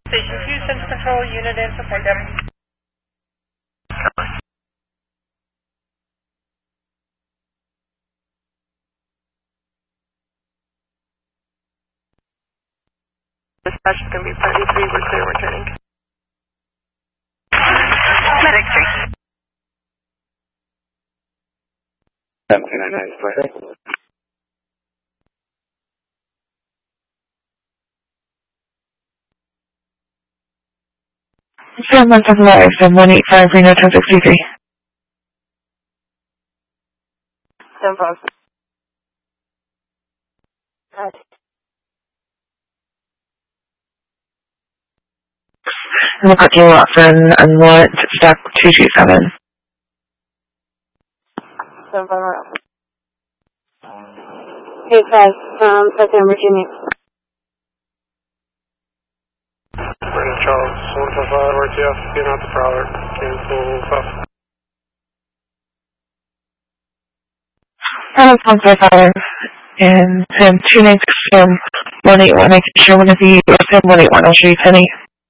Station 2, Central Control, unit in support them. Dispatch is going to be party 3, we're clear, we're turning. Medic 3. 729 715 7185 Reno 1063. 7-5. In the parking lot for an unlit stock 227. 7-5. Hey, 5, President Virginia. Brandon Charles, 155 RTF, getting out the Prowler, cancel stuff. Pilot 155 and Sam 296 Sam 181. I can show one of the Sam 181. I'll show you Penny.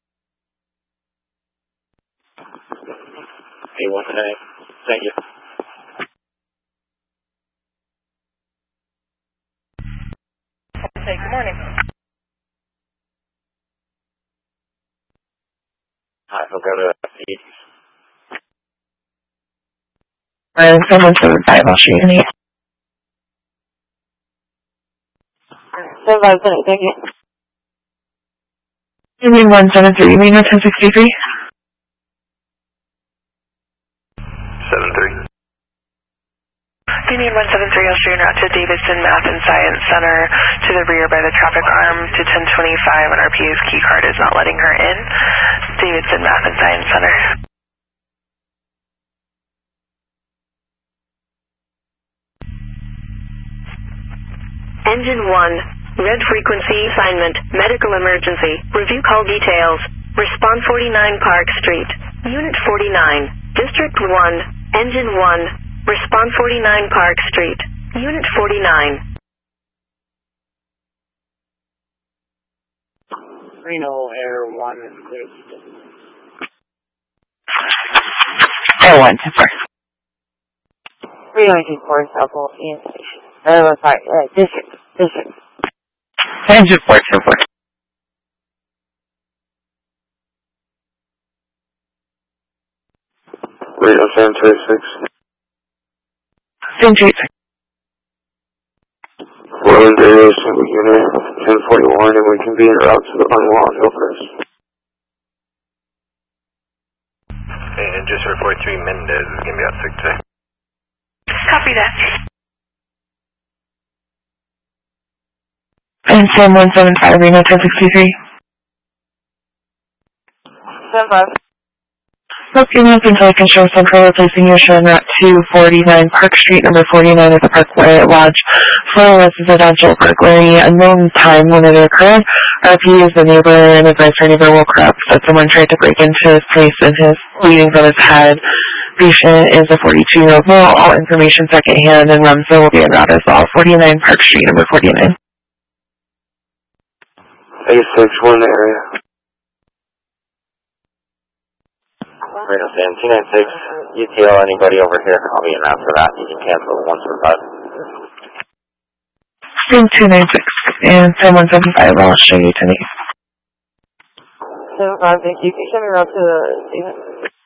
Hey, 1 thank you. Okay, good morning. Hi, we'll go to Pete. And Sam 175. I'll show you Penny. 7-5, thank you. Union 173 Reno 1063. 7-3. Union 173, I'll show you route to Davidson Math and Science Center to the rear by the traffic arm to 1025, and our PA's key card is not letting her in. Davidson Math and Science Center. Engine 1, red frequency assignment, medical emergency, review call details, respond 49 Park Street, Unit 49, District 1, Engine 1, respond 49 Park Street, Unit 49. Reno Air 1 Air 1, 4. Reno 4, Southwell, Ian Station. Sorry, District. Engine 4, 4. Reno 726. Sam 286. Portland Radio, single unit, 1041, and we can be en route to the unlocked openers. And just report 3 Mendez is going to be out sick today. Copy that. And Sam 175 Reno 1063. 7-5. Okay, until I can show Central replacing your show on Route 249 Park Street, number 49 at the Parkway Lodge, for residential burglary. Unknown time when it occurred. RP is the neighbor and advised our neighbor woke up that someone tried to break into his place and his bleeding from his head. Patient is a 42-year-old male. All information secondhand, and Rumsfeld will be en route as well. 49 Park Street, number 49. 861 area. Reno Sam 296, UTL, anybody over here? I'll be en route for that. You can cancel the 145. Sam 296 and Sam 175. I'll show you tonight. 7-5, thank you. Can you show me around to the